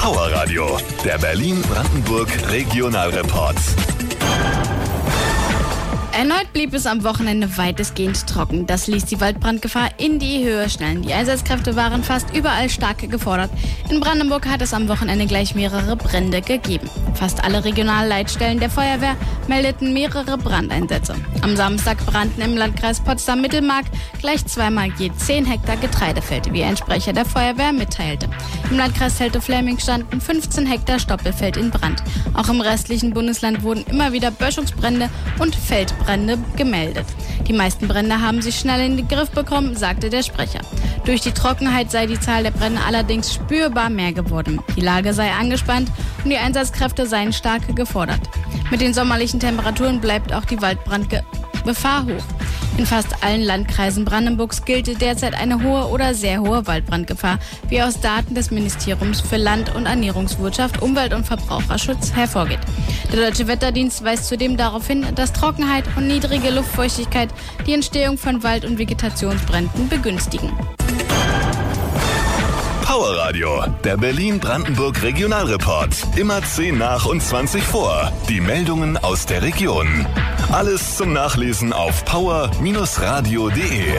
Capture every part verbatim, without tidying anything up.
Power Radio, der Berlin-Brandenburg Regionalreport. Erneut blieb es am Wochenende weitestgehend trocken. Das ließ die Waldbrandgefahr in die Höhe schnellen. Die Einsatzkräfte waren fast überall stark gefordert. In Brandenburg hat es am Wochenende gleich mehrere Brände gegeben. Fast alle Regionalleitstellen der Feuerwehr meldeten mehrere Brandeinsätze. Am Samstag brannten im Landkreis Potsdam-Mittelmark gleich zweimal je zehn Hektar Getreidefeld, wie ein Sprecher der Feuerwehr mitteilte. Im Landkreis Teltow-Fläming standen fünfzehn Hektar Stoppelfeld in Brand. Auch im restlichen Bundesland wurden immer wieder Böschungsbrände und Feldbrände gemeldet. Die meisten Brände haben sich schnell in den Griff bekommen, sagte der Sprecher. Durch die Trockenheit sei die Zahl der Brände allerdings spürbar mehr geworden. Die Lage sei angespannt und die Einsatzkräfte seien stark gefordert. Mit den sommerlichen Temperaturen bleibt auch die Waldbrandgefahr hoch. In fast allen Landkreisen Brandenburgs gilt derzeit eine hohe oder sehr hohe Waldbrandgefahr, wie aus Daten des Ministeriums für Land- und Ernährungswirtschaft, Umwelt- und Verbraucherschutz hervorgeht. Der Deutsche Wetterdienst weist zudem darauf hin, dass Trockenheit und niedrige Luftfeuchtigkeit die Entstehung von Wald- und Vegetationsbränden begünstigen. Power Radio, der Berlin-Brandenburg Regionalreport. Immer zehn nach und zwanzig vor. Die Meldungen aus der Region. Alles zum Nachlesen auf power radio punkt de.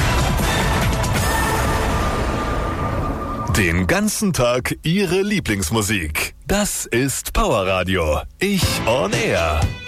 Den ganzen Tag Ihre Lieblingsmusik. Das ist Power Radio. Ich on Air.